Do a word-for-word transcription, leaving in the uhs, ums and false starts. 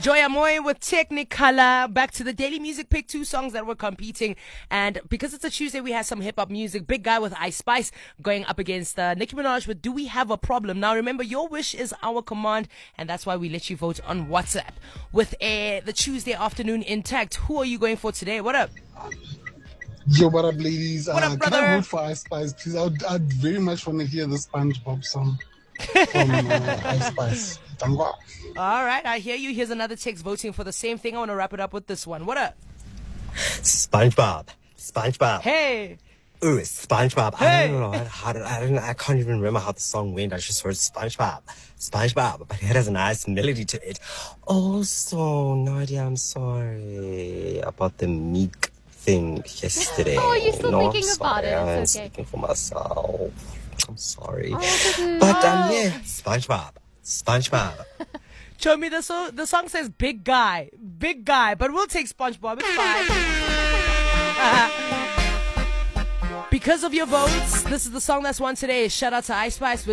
Joy Amoy with Technicolor. Back to the Daily Music Pick, two songs that were competing. And because it's a Tuesday, we have some hip-hop music. Big Guy with Ice Spice going up against uh, Nicki Minaj with Do We Have a Problem? Now, remember, your wish is our command, and that's why we let you vote on WhatsApp. With uh, the Tuesday afternoon intact, who are you going for today? What up? Yo, what up, ladies? What uh, up, brother? Can I vote for Ice Spice, please? I'd, I'd very much want to hear the SpongeBob song from uh, Ice Spice. Tangwa. All right, I hear you. Here's another text voting for the same thing. I want to wrap it up with this one. What up? SpongeBob. SpongeBob. Hey. Ooh, SpongeBob. Hey. I don't know. How did, I, don't, I can't even remember how the song went. I just heard SpongeBob. SpongeBob. But it has a nice melody to it. Also, Nadia, I'm sorry about the Meek thing yesterday. Oh, you're still no, thinking I'm about sorry. it. I'm It's okay. speaking for myself. I'm sorry. Oh, but, um, yeah, SpongeBob. SpongeBob. Show me the, so- the song says Big Guy. Big Guy. But we'll take SpongeBob. It's fine. Uh, because of your votes, this is the song that's won today. Shout out to Ice Spice with